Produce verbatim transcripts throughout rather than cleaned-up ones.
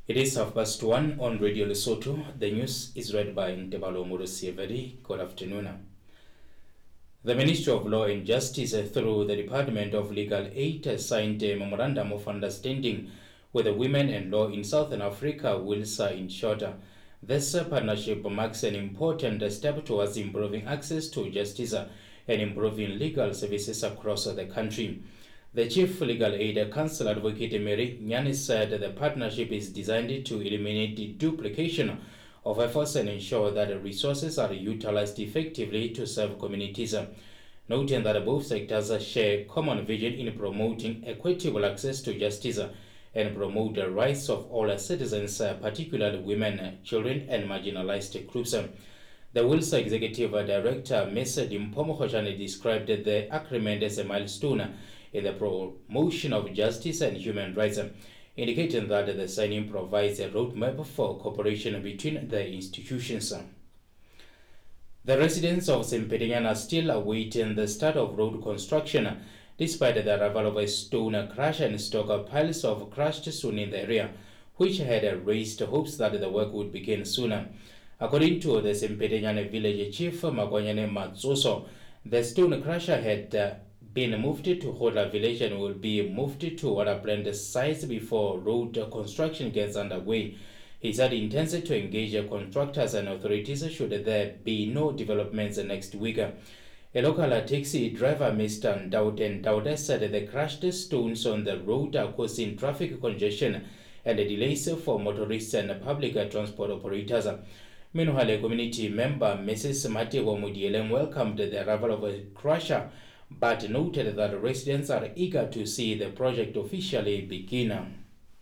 It is half past one on Radio Lesotho. The news is read by Ntebalo Murusiyevedi. Good afternoon. The Ministry of Law and Justice, through the Department of Legal Aid, signed a memorandum of understanding with the Women and Law in Southern Africa, WILSA in short. This partnership marks an important step towards improving access to justice and improving legal services across the country. The Chief Legal Aid Council Advocate Mary Nyani said the partnership is designed to eliminate the duplication of efforts and ensure that resources are utilized effectively to serve communities, noting that both sectors share common vision in promoting equitable access to justice and promote the rights of all citizens, particularly women, children, and marginalized groups. The WILSA Executive Director, Miz Dimpomo Khoshane, described the agreement as a milestone in the promotion of justice and human rights, indicating that the signing provides a roadmap for cooperation between the institutions. The residents of Sempetinyan are still awaiting the start of road construction, despite the arrival of a stone crusher and stockpiles of crushed stone in the area, which had raised hopes that the work would begin sooner. According to the Sempetinyan village chief, Magonyane Matsoso, the stone crusher had uh, been moved to Hola village and will be moved to other planned sites before road construction gets underway. He said he intends to engage contractors and authorities should there be no developments next week. A local taxi driver, Mister Ndauden Ndaude, said the crushed stones on the road are causing traffic congestion and delays for motorists and public transport operators. Meanwhile, a community member, Missus Matebo Mudielem, welcomed the arrival of a crusher, but noted that residents are eager to see the project officially begin.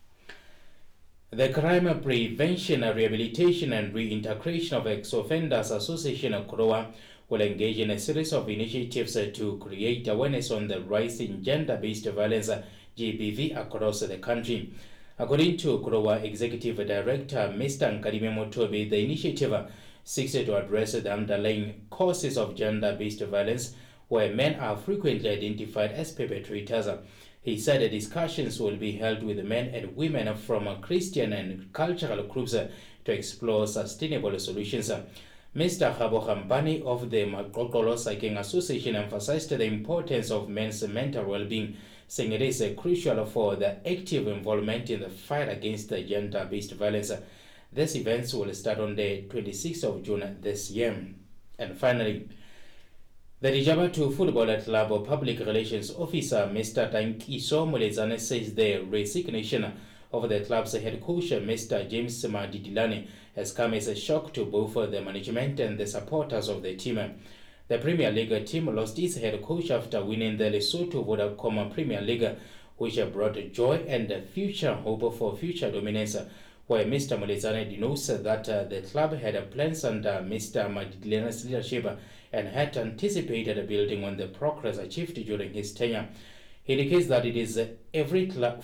The Crime Prevention, Rehabilitation and Reintegration of Ex-Offenders Association of Kroa will engage in a series of initiatives to create awareness on the rise in gender-based violence G B V across the country. According to Kroa Executive Director Mister Nkadime Motobi, the initiative seeks to address the underlying causes of gender-based violence, where men are frequently identified as perpetrators. He said the discussions will be held with men and women from Christian and cultural groups to explore sustainable solutions. Mister Habo Hambani of the Makokolo Cycling Association emphasized the importance of men's mental well-being, saying it is crucial for the active involvement in the fight against gender-based violence. These events will start on the twenty-sixth of June this year. And finally, the Dijabatu Football Club Public Relations Officer, Mister Tankiso Mulezane, says the resignation of the club's head coach, Mister James Madidilane, has come as a shock to both the management and the supporters of the team. The Premier League team lost its head coach after winning the Lesotho Vodacom Premier League, which brought joy and future hope for future dominance, where Mister Mulezane denotes that uh, the club had plans under Mister Madidilane's leadership and had anticipated building on the progress achieved during his tenure. He indicates that it is every club